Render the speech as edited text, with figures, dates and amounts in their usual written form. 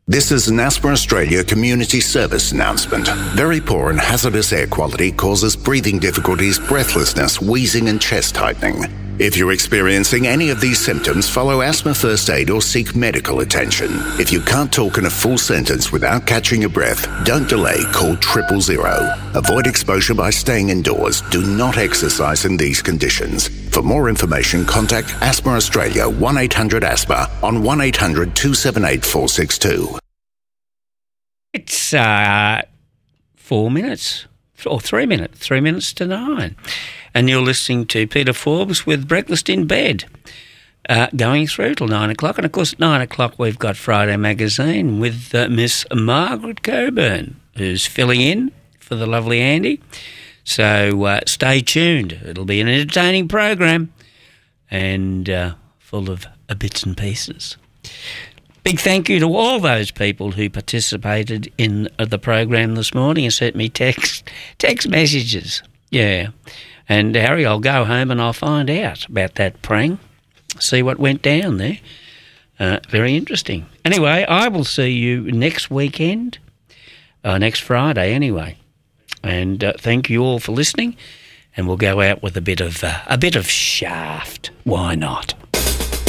This is an Asthma Australia community service announcement. Very poor and hazardous air quality causes breathing difficulties, breathlessness, wheezing and chest tightening. If you're experiencing any of these symptoms, follow Asthma First Aid or seek medical attention. If you can't talk in a full sentence without catching your breath, don't delay, call 000. Avoid exposure by staying indoors. Do not exercise in these conditions. For more information, contact Asthma Australia 1-800-ASTHMA on 1-800-278-462. It's 4 minutes, or 3 minutes, 3 minutes to 9. And you're listening to Peter Forbes with Breakfast in Bed, going through till 9 o'clock. And, of course, at 9 o'clock we've got Friday Magazine with Miss Margaret Coburn, who's filling in for the lovely Andy. So stay tuned. It'll be an entertaining program and full of bits and pieces. Big thank you to all those people who participated in the program this morning and sent me text messages. Yeah. And, Harry, I'll go home and I'll find out about that prang, see what went down there. Very interesting. Anyway, I will see you next weekend, next Friday anyway. And thank you all for listening, and we'll go out with a bit of Shaft. Why not?